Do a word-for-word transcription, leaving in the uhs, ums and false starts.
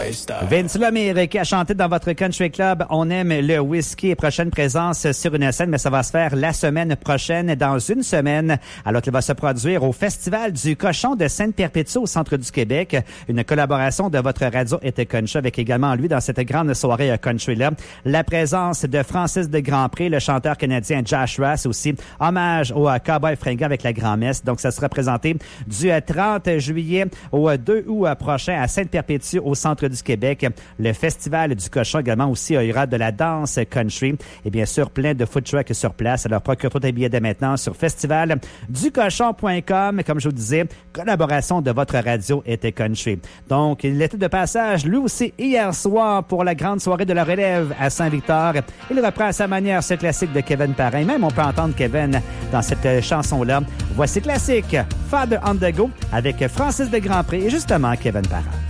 Vince Lemire qui a chanté dans votre country club. On aime le whisky et prochaine présence sur une scène, mais ça va se faire la semaine prochaine, dans une semaine, alors qu'il va se produire au Festival du Cochon de Sainte-Perpétue au centre du Québec. Une collaboration de votre radio était country avec également lui dans cette grande soirée country-là. La présence de Francis de Grandpré, le chanteur canadien Josh Ross aussi. Hommage au Cowboy fringant avec la grand-messe. Donc, ça sera présenté du trente juillet au deux août prochain à Sainte-Perpétue au centre du Québec. Le Festival du Cochon également aussi, il y aura de la danse country et bien sûr plein de food trucks sur place. Alors, procure-toi tes billets dès maintenant sur festival du cochon point com. Comme je vous disais, collaboration de votre radio était country. Donc, il était de passage, lui aussi, hier soir pour la grande soirée de la relève à Saint-Victor. Il reprend à sa manière ce classique de Kevin Parrain. Même on peut entendre Kevin dans cette chanson-là. Voici classique, Father on the Go avec Francis de Grandpré et justement Kevin Parrain.